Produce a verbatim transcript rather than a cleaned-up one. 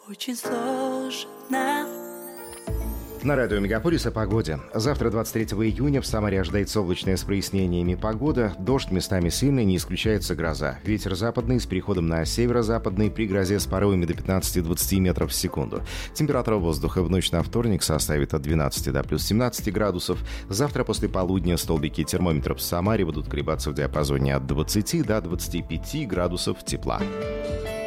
очень сложно. На радио Мегаполис о погоде. Завтра, двадцать третьего июня, в Самаре ожидается облачная с прояснениями погода. Дождь местами сильный, не исключается гроза. Ветер западный с переходом на северо-западный при грозе с порывами до пятнадцати-двадцати метров в секунду. Температура воздуха в ночь на вторник составит от двенадцати до плюс семнадцати градусов. Завтра после полудня столбики термометров в Самаре будут колебаться в диапазоне от двадцати до двадцати пяти градусов тепла.